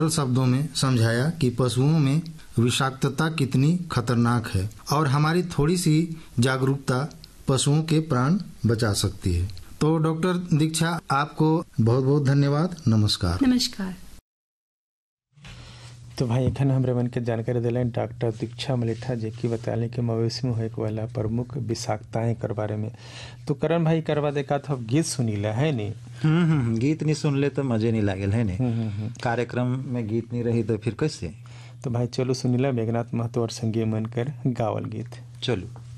सरल शब्दों में समझाया कि पशुओं में विषाक्तता कितनी खतरनाक है और हमारी थोड़ी सी जागरूकता पशुओं के प्राण बचा सकती है। तो डॉक्टर दीक्षा, आपको बहुत बहुत धन्यवाद। नमस्कार। नमस्कार। तो भाई एखन हमरे मन के जानकारी दिले डॉक्टर दीक्षा मलिठा जी की बताले कि मवेशी में होए वाला प्रमुख विषाक्तताएं कर बारे में। तो करण भाई करवा देखा तो गीत सुनीला है नी। गीत नहीं सुन ले तो मजे नहीं लागल है नी। कार्यक्रम में गीत नहीं रही तो फिर कैसे। तो भाई चलो सुनीला मेघनाथ महतो और संगीत मन कर गावल गीत। चलो।